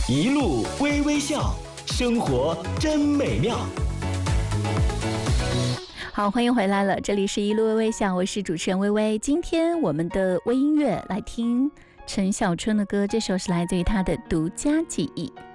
一路微微笑，生活真美妙。 好，欢迎回来了，这里是一路微微笑，我是主持人微微。今天我们的微音乐来听陈小春的歌，这首是来自于他的独家记忆。